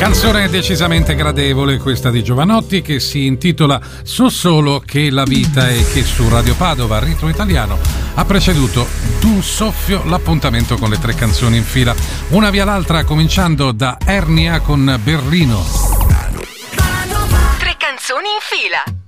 Canzone decisamente gradevole questa di Jovanotti, che si intitola So solo che la vita, e che su Radio Padova, ritmo italiano, ha preceduto d'un soffio l'appuntamento con le 3 canzoni in fila, una via l'altra, cominciando da Ernia con Berlino. 3 canzoni in fila.